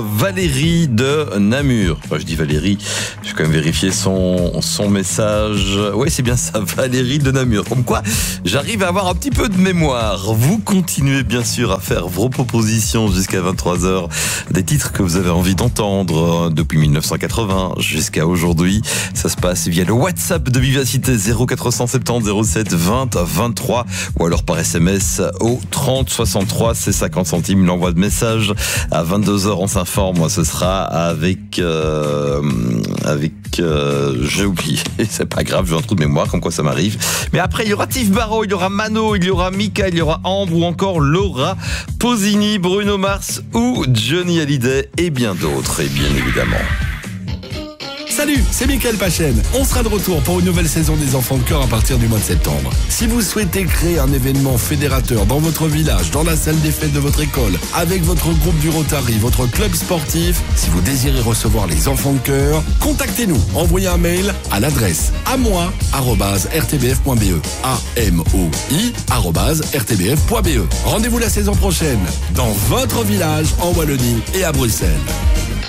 Valérie de Namur. Enfin, je dis Valérie, je vais quand même vérifier son message. Oui, c'est bien ça, Valérie de Namur. Comme quoi, j'arrive à avoir un petit peu de mémoire. Vous continuez bien sûr à faire vos propositions jusqu'à 23h. Des titres que vous avez envie d'entendre depuis 1980 jusqu'à aujourd'hui. Ça se passe via le WhatsApp de Vivacité 0470 07 20 23 ou alors par SMS au 30 63, c'est 50 centimes. L'envoi de message à 22h, on s'informe. Moi, ce sera avec j'ai oublié. C'est pas grave, j'ai un trou de mémoire, comme quoi ça m'arrive. Mais après, il y aura Tiff Barrow, il y aura Mano, il y aura Mika, il y aura Ambre ou encore Laura Pausini, Bruno Mars ou Johnny Hallyday et bien d'autres, et bien évidemment. Salut, c'est Mickaël Pachen. On sera de retour pour une nouvelle saison des Enfants de Cœur à partir du mois de septembre. Si vous souhaitez créer un événement fédérateur dans votre village, dans la salle des fêtes de votre école, avec votre groupe du Rotary, votre club sportif, si vous désirez recevoir les Enfants de Cœur, contactez-nous. Envoyez un mail à l'adresse amoi@rtbf.be. amoi@rtbf.be. Rendez-vous la saison prochaine dans votre village en Wallonie et à Bruxelles.